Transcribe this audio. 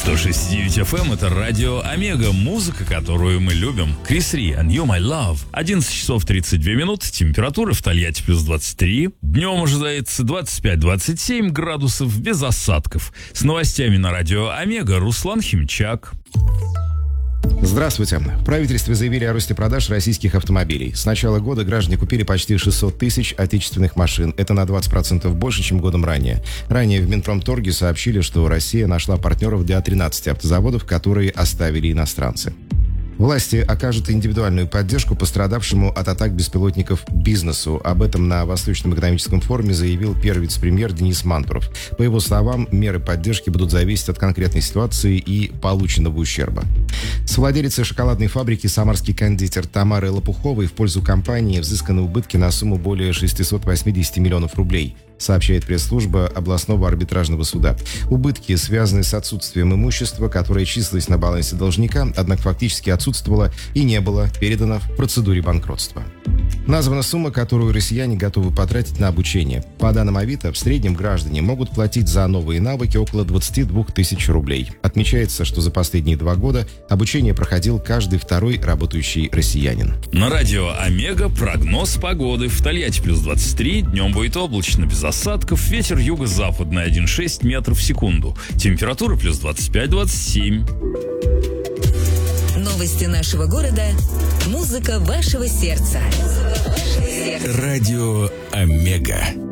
106.9 FM — это радио Омега, музыка, которую мы любим. Крис Ри, And You My Love. 11 часов 32 минуты, температура в Тольятти плюс 23. Днем ожидается 25-27 градусов без осадков. С новостями на радио Омега Руслан Химчак. Здравствуйте. В правительстве заявили о росте продаж российских автомобилей. С начала года граждане купили почти 600 тысяч отечественных машин. Это на 20% больше, чем годом ранее. Ранее в Минпромторге сообщили, что Россия нашла партнеров для 13 автозаводов, которые оставили иностранцы. Власти окажут индивидуальную поддержку пострадавшему от атак беспилотников бизнесу. Об этом на Восточном экономическом форуме заявил первый вице-премьер Денис Мантуров. По его словам, меры поддержки будут зависеть от конкретной ситуации и полученного ущерба. Совладелица шоколадной фабрики «Самарский кондитер» Тамары Лопуховой в пользу компании взысканы убытки на сумму более 680 миллионов рублей, сообщает пресс-служба областного арбитражного суда. Убытки связаны с отсутствием имущества, которое числилось на балансе должника, однако фактически отсутствовало и не было передано в процедуре банкротства. Названа сумма, которую россияне готовы потратить на обучение. По данным Авито, в среднем граждане могут платить за новые навыки около 22 тысяч рублей. Отмечается, что за последние 2 года обучение проходил каждый второй работающий россиянин. На радио Омега прогноз погоды. В Тольятти плюс 23, днем будет облачно, без осадков, ветер юго-западный 1,6 метров в секунду. Температура плюс 25-27. Новости нашего города. Музыка вашего сердца. Радио Омега.